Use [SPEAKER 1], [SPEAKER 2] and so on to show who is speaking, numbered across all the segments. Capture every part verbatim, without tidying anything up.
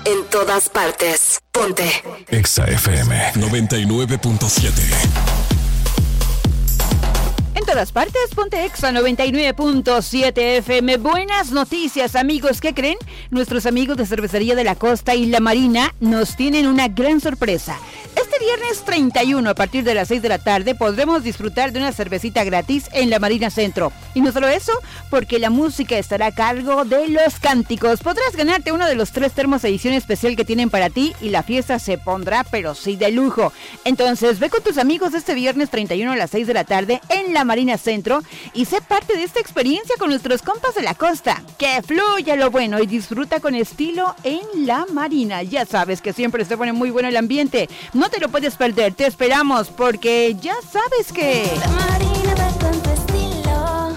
[SPEAKER 1] En todas partes. Ponte.
[SPEAKER 2] Exa F M noventa y nueve punto siete.
[SPEAKER 3] En todas partes, ponte Exa noventa y nueve punto siete F M. Buenas noticias, amigos. ¿Qué creen? Nuestros amigos de Cervecería de la Costa y La Marina nos tienen una gran sorpresa. Este viernes treinta y uno, a partir de las seis de la tarde, podremos disfrutar de una cervecita gratis en La Marina Centro. Y no solo eso, porque la música estará a cargo de Los Cánticos. Podrás ganarte uno de los tres termos edición especial que tienen para ti y la fiesta se pondrá, pero sí de lujo. Entonces, ve con tus amigos este viernes treinta y uno a las seis de la tarde en La Marina Centro y sé parte de esta experiencia con nuestros compas de la costa. Que fluya lo bueno y disfruta con estilo en La Marina. Ya sabes que siempre se pone muy bueno el ambiente. No te lo puedes perder, te esperamos porque ya sabes que...
[SPEAKER 4] La Marina va con tu estilo.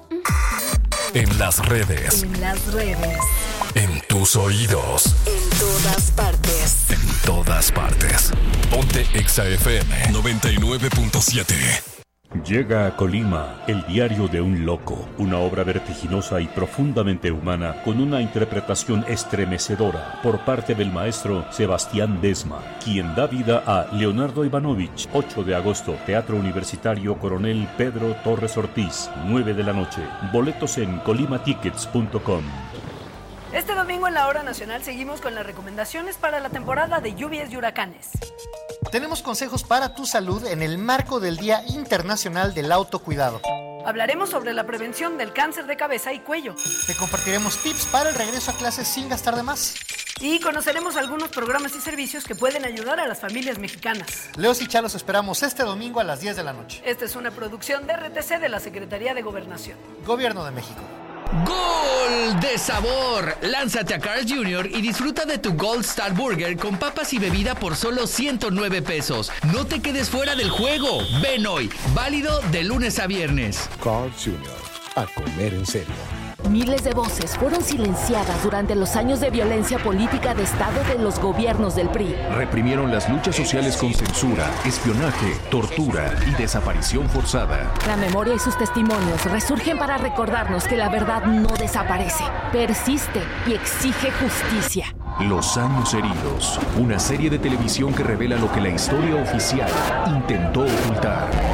[SPEAKER 2] En las redes.
[SPEAKER 1] En las redes.
[SPEAKER 2] En tus oídos.
[SPEAKER 1] En todas partes.
[SPEAKER 2] En todas partes. Ponte Exa F M noventa y nueve punto siete.
[SPEAKER 5] Llega a Colima, El diario de un loco, una obra vertiginosa y profundamente humana con una interpretación estremecedora por parte del maestro Sebastián Desma, quien da vida a Leonardo Ivanovich. ocho de agosto, Teatro Universitario Coronel Pedro Torres Ortiz, nueve de la noche. Boletos en colimatickets punto com.
[SPEAKER 6] Este domingo en la Hora Nacional seguimos con las recomendaciones para la temporada de lluvias y huracanes.
[SPEAKER 7] Tenemos consejos para tu salud en el marco del Día Internacional del Autocuidado.
[SPEAKER 6] Hablaremos sobre la prevención del cáncer de cabeza y cuello.
[SPEAKER 7] Te compartiremos tips para el regreso a clases sin gastar de más.
[SPEAKER 6] Y conoceremos algunos programas y servicios que pueden ayudar a las familias mexicanas.
[SPEAKER 7] Leos y Chalos esperamos este domingo a las diez de la noche.
[SPEAKER 6] Esta es una producción de R T C de la Secretaría de Gobernación.
[SPEAKER 7] Gobierno de México.
[SPEAKER 8] ¡Gol de sabor! Lánzate a Carl's junior y disfruta de tu Gold Star Burger con papas y bebida por solo ciento nueve pesos. No te quedes fuera del juego. Ven hoy, válido de lunes a viernes.
[SPEAKER 9] Carl's junior, a comer en serio.
[SPEAKER 10] Miles de voces fueron silenciadas durante los años de violencia política de Estado de los gobiernos del P R I.
[SPEAKER 9] Reprimieron las luchas sociales con censura, espionaje, tortura y desaparición forzada.
[SPEAKER 10] La memoria y sus testimonios resurgen para recordarnos que la verdad no desaparece, persiste y exige justicia.
[SPEAKER 9] Los años heridos, una serie de televisión que revela lo que la historia oficial intentó ocultar.